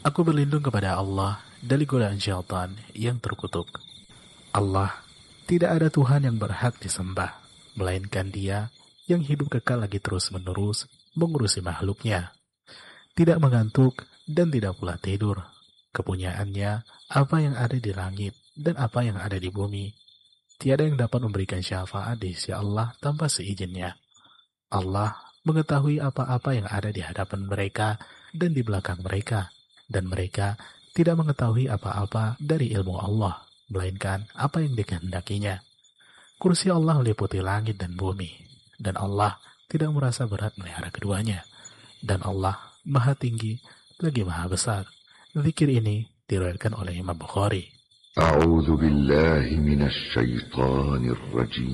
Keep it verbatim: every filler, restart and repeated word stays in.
Aku berlindung kepada Allah dari godaan syaitan yang terkutuk. Allah, tidak ada Tuhan yang berhak disembah, melainkan Dia yang hidup kekal lagi terus-menerus mengurusi makhluknya. Tidak mengantuk dan tidak pula tidur. Kepunyaannya apa yang ada di langit dan apa yang ada di bumi. Tiada yang dapat memberikan syafaat di sisi Allah tanpa seizinnya. Allah mengetahui apa-apa yang ada di hadapan mereka dan di belakang mereka, dan mereka tidak mengetahui apa-apa dari ilmu Allah, melainkan apa yang dikehendakinya. Kursi Allah meliputi langit dan bumi, dan Allah tidak merasa berat melihara keduanya. Dan Allah Maha Tinggi lagi Maha Besar. Zikir ini diriwayatkan oleh Imam Bukhari. A'udzu billahi minasy syaithanir rajim.